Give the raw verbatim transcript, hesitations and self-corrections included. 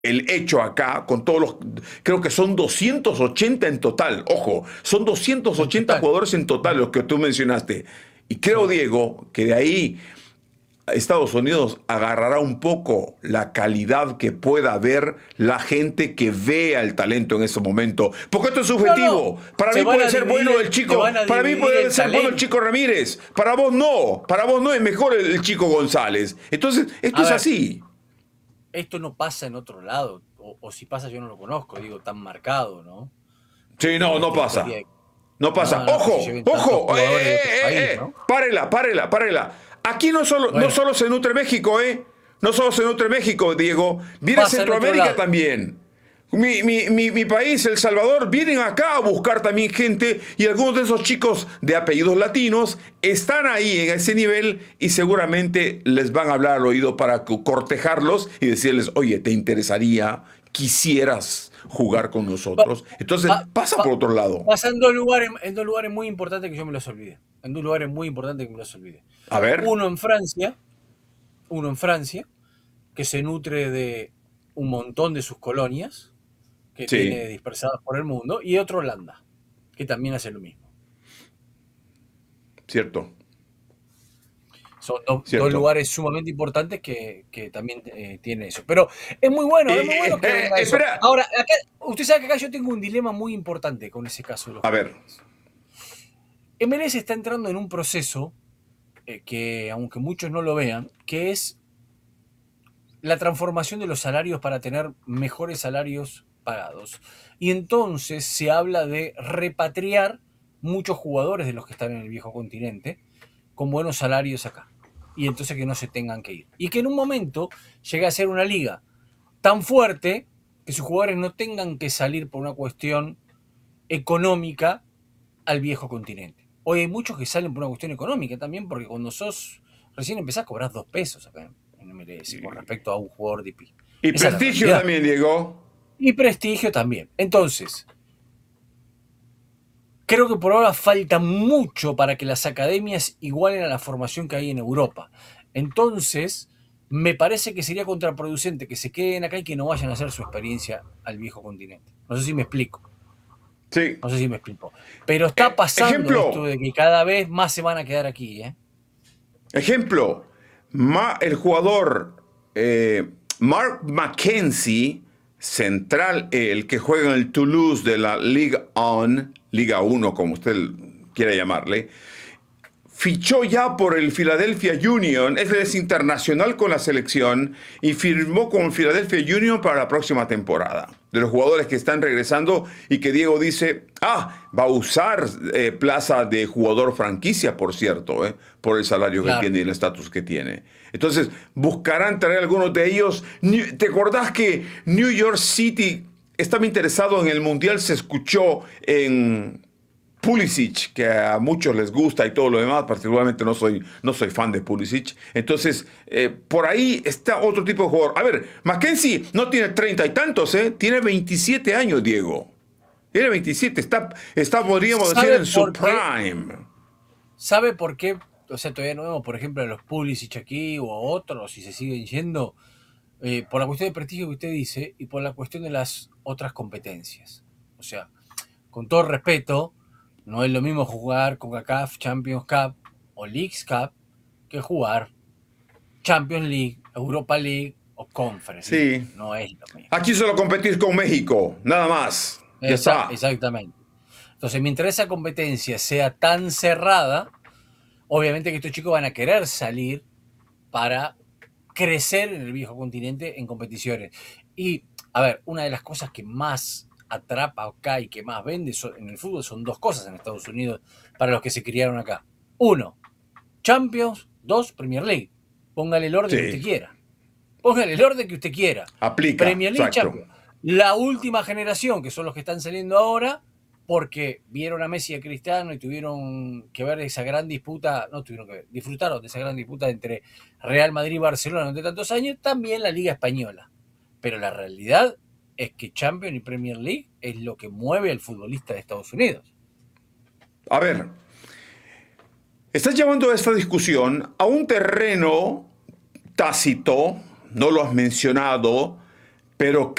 el hecho acá, con todos los, creo que son doscientos ochenta en total, ojo, son doscientos En ochenta total. jugadores en total los que tú mencionaste. Y creo, Sí. Diego, que de ahí Estados Unidos agarrará un poco la calidad que pueda ver la gente que vea el talento en ese momento. Porque esto es No, no. subjetivo. Para Se mí van puede a ser dividir bueno el, el se chico, van a para mí dividir puede el ser bueno el chico talento. Ramírez, para vos no, para vos no es mejor el, el chico González. Entonces, esto A es ver, así. esto no pasa en otro lado. O, o si pasa, yo no lo conozco, digo, tan marcado, ¿no? Sí, En no, no esta historia. pasa. de- No pasa. No, no, que se Ojo, lleven tantos ojo. Eh, jugadores de otro eh, país, eh, ¿no? eh. Párela, párela, párela. Aquí no solo, no Bueno, solo se nutre México, ¿eh? No solo se nutre México, Diego. Viene pasa en otro Centroamérica lado. también. Mi, mi, mi, mi país, El Salvador, vienen acá a buscar también gente y algunos de esos chicos de apellidos latinos están ahí en ese nivel y seguramente les van a hablar al oído para cortejarlos y decirles, oye, ¿te interesaría, quisieras jugar con Pa- nosotros? Entonces, pa- pasa por pa- otro lado. pasa en dos lugares, en dos lugares muy importantes que yo me los olvidé. En dos lugares muy importantes que me los olvidé. A ver. Uno en Francia, uno en Francia, que se nutre de un montón de sus colonias, que tiene Sí, dispersadas por el mundo, y otro Holanda, que también hace lo mismo. cierto, Son do- dos cierto. lugares sumamente importantes que, que también eh, tienen eso. Pero es muy bueno, es muy Eh, bueno eh, que eh, venga eso. espera, Ahora, acá, usted sabe que acá yo tengo un dilema muy importante con ese caso de los a ver, jugadores. M L S está entrando en un proceso eh, que, aunque muchos no lo vean, que es la transformación de los salarios para tener mejores salarios pagados. Y entonces se habla de repatriar muchos jugadores de los que están en el viejo continente con buenos salarios acá. Y entonces que no se tengan que ir. Y que en un momento llegue a ser una liga tan fuerte que sus jugadores no tengan que salir por una cuestión económica al viejo continente. Hoy hay muchos que salen por una cuestión económica también, porque cuando sos recién empezás a cobrar dos pesos acá en M L S con respecto a un jugador de I P. y Esa es la prestigio realidad. también, Diego. Y prestigio también. Entonces, creo que por ahora falta mucho para que las academias igualen a la formación que hay en Europa. Entonces, me parece que sería contraproducente que se queden acá y que no vayan a hacer su experiencia al viejo continente. No sé si me explico. Sí. No sé si me explico. Pero está Eh, pasando esto ejemplo, de que cada vez más se van a quedar aquí, ¿eh? ejemplo, Ma- el jugador eh, Mark McKenzie, central, eh, el que juega en el Toulouse de la Ligue uno, Liga uno, como usted quiera llamarle, fichó ya por el Philadelphia Union, él es internacional con la selección y firmó con Philadelphia Union para la próxima temporada. De los jugadores que están regresando y que Diego dice, ah, va a usar eh, plaza de jugador franquicia, por cierto, eh, por el salario que Claro. tiene y el estatus que tiene. Entonces, buscarán traer algunos de ellos. ¿Te acordás que New York City estaba interesado en el Mundial? Se escuchó en Pulisic, que a muchos les gusta y todo lo demás, particularmente no soy, no soy fan de Pulisic. Entonces, eh, por ahí está otro tipo de jugador. A ver, Mackenzie no tiene treinta y tantos, ¿eh? Tiene veintisiete años, Diego. Tiene veintisiete, está, está, podríamos decir, ¿Sabe en su por qué? prime. ¿Sabe por qué? O sea, todavía no vemos, por ejemplo, a los Pulisic aquí o a otros, si se siguen yendo, eh, por la cuestión de prestigio que usted dice y por la cuestión de las otras competencias. O sea, con todo respeto, no es lo mismo jugar CONCACAF Champions Cup o Leagues Cup que jugar Champions League, Europa League o Conference League. Sí. No es lo mismo. Aquí solo competís con México, nada más. Ya Esa, está. exactamente. Entonces, mientras esa competencia sea tan cerrada, obviamente que estos chicos van a querer salir para crecer en el viejo continente en competiciones. Y, a ver, una de las cosas que más atrapa acá y que más vende en el fútbol son dos cosas en Estados Unidos para los que se criaron acá. Uno, Champions. Dos, Premier League. Póngale el orden que usted Sí. quiera. Póngale el orden que usted quiera. Aplica, Premier League, exacto. Champions. La última generación, que son los que están saliendo ahora, porque vieron a Messi y a Cristiano y tuvieron que ver esa gran disputa, no tuvieron que ver, disfrutaron de esa gran disputa entre Real Madrid y Barcelona durante tantos años, también la Liga Española. Pero la realidad es que Champions y Premier League es lo que mueve al futbolista de Estados Unidos. A ver, estás llevando esta discusión a un terreno tácito, no lo has mencionado, Pero